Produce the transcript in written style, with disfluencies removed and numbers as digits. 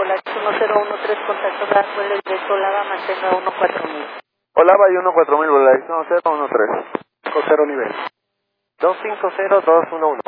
Volaris 1013, contacto Braswell, directo Olava, mantenga 14000. Olava y 14000, Volaris 1013. 0 nivel. 250211.